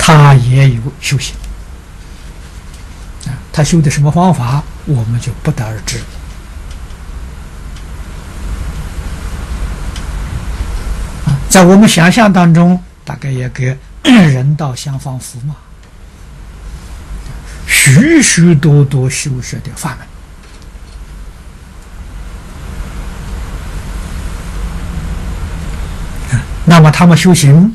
他也有修行啊，他修的什么方法，我们就不得而知。在我们想象当中，大概也跟人道相仿佛嘛，许许多多修学的法门。那么他们修行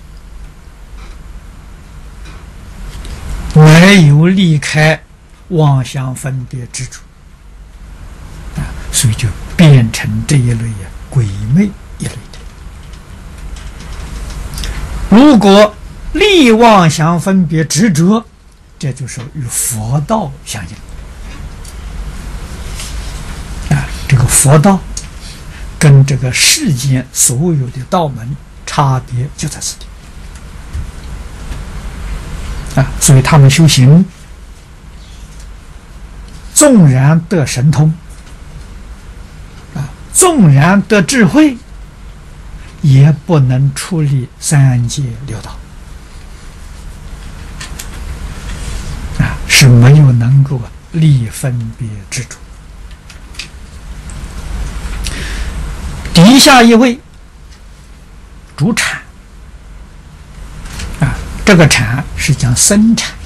没有离开妄想分别执着啊，所以就变成这一类鬼魅一类的。如果离妄想分别执着，这就是与佛道相应啊。这个佛道跟这个世间所有的道门差别就在此地啊，所以他们修行，纵然得神通啊，纵然得智慧，也不能出离三界六道啊，是没有能够立分别执着。底下一位主禅啊，这个禅是讲僧禅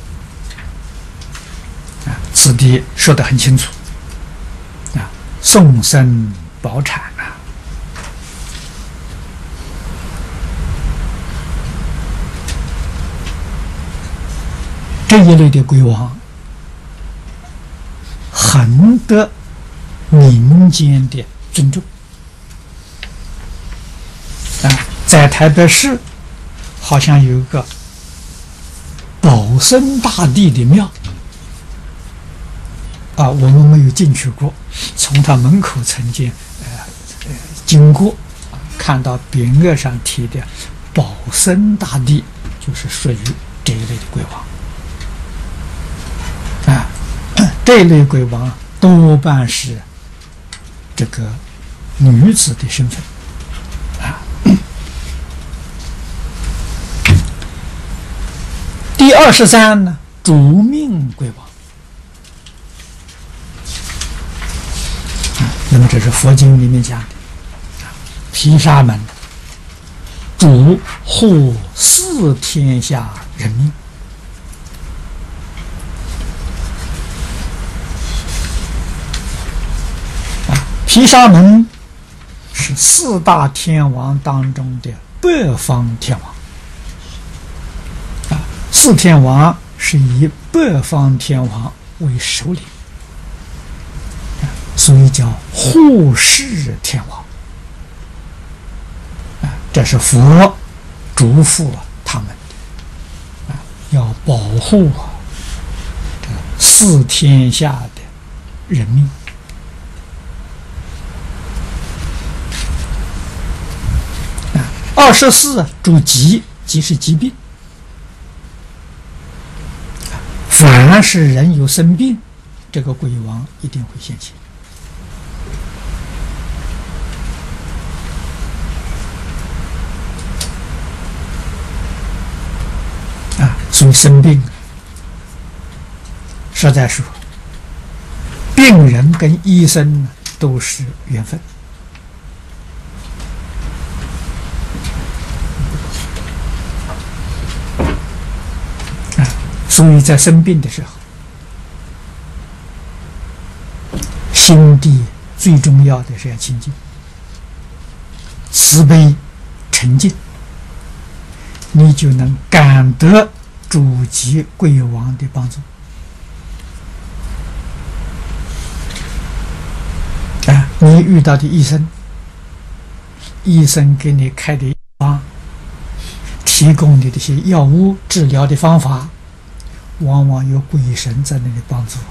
啊，此地说得很清楚啊，宋僧宝禅啊，这一类的鬼王很得民间的尊重啊，在台北市好像有一个保生大帝的庙啊，我们没有进去过，从他门口曾经经过，看到匾额上贴的保生大帝，就是属于这一类的鬼王啊。这一类鬼王多半是这个女子的身份啊。第23呢，主命鬼王啊，那么这是佛经里面讲的毗沙门主护四天下人命啊，毗沙门是4大天王当中的北方天王。4天王是以北方天王为首领，所以叫护世天王。这是佛嘱咐他们的，要保护这4天下的人命。24主疾，疾是疾病。凡是人有生病，这个鬼王一定会现前啊。所以生病，实在说，病人跟医生都是缘分啊。所以在生病的时候，心地最重要的是要清净、慈悲、沉静，你就能感得主疾鬼王的帮助啊。你遇到的医生，医生给你开的药方，提供的这些药物治疗的方法，往往有鬼神在那里帮助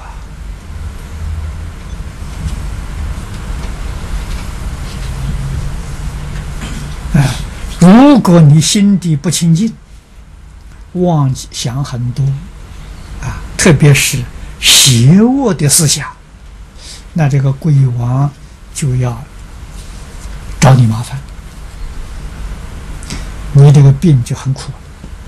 啊！如果你心地不清净，妄想很多啊，特别是邪恶的思想，那这个鬼王就要找你麻烦，你这个病就很苦。